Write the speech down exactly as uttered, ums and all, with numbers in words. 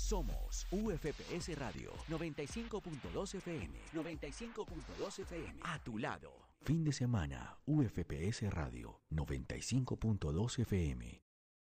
Somos U F P S Radio noventa y cinco punto dos F M. noventa y cinco punto dos F M. A tu lado. Fin de semana, U F P S Radio noventa y cinco punto dos F M.